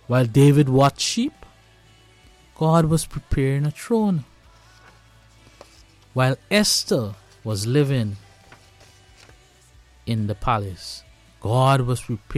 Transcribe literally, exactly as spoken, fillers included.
While David watched sheep, God was preparing a throne. While Esther was living in the palace, God was preparing